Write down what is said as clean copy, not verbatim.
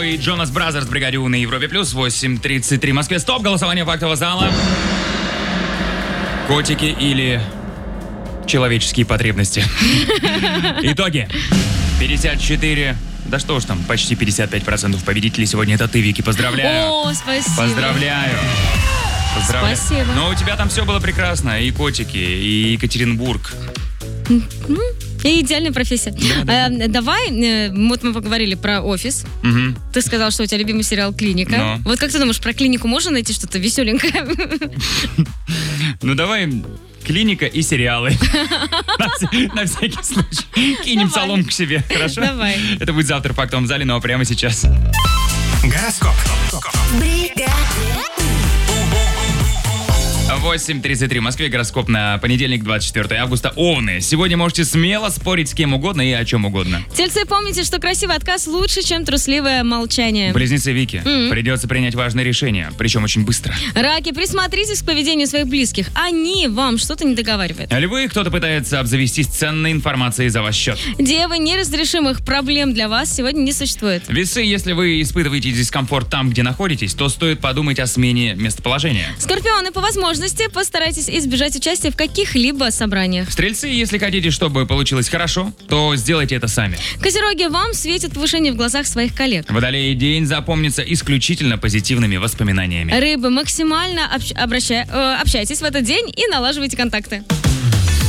и Джонас Бразерс в бригаде У на Европе плюс. 8:33 в Москве. Стоп! Голосование фактового зала. Котики или человеческие потребности? Итоги. 54. Да что уж там, почти 55% победителей сегодня это ты, Вики. Поздравляю. О, спасибо. Поздравляю. Спасибо. Но у тебя там все было прекрасно. И котики, и Екатеринбург. И идеальная профессия. Давай, вот мы поговорили про офис. Угу. Ты сказал, что у тебя любимый сериал «Клиника». Но. Вот как ты думаешь, про клинику можно найти что-то веселенькое? Ну давай клиника и сериалы. На всякий случай. Кинем соломку себе, хорошо? Давай. Это будет завтра в фактовом зале, но прямо сейчас. Гороскоп. 8:33 в Москве. Гороскоп на понедельник, 24 августа. Овны. Сегодня можете смело спорить с кем угодно и о чем угодно. Тельцы, помните, что красивый отказ лучше, чем трусливое молчание. Близнецы Вики. Придется принять важное решение, причем очень быстро. Раки, присмотритесь к поведению своих близких. Они вам что-то не договаривают. Львы, кто-то пытается обзавестись ценной информацией за ваш счет. Девы, неразрешимых проблем для вас сегодня не существует. Весы, если вы испытываете дискомфорт там, где находитесь, то стоит подумать о смене местоположения. Скорпионы, по возможности постарайтесь избежать участия в каких-либо собраниях. Стрельцы, если хотите, чтобы получилось хорошо, то сделайте это сами. Козероги, вам светит повышение в глазах своих коллег. Водолеи, день запомнится исключительно позитивными воспоминаниями. Рыбы, максимально общайтесь в этот день и налаживайте контакты.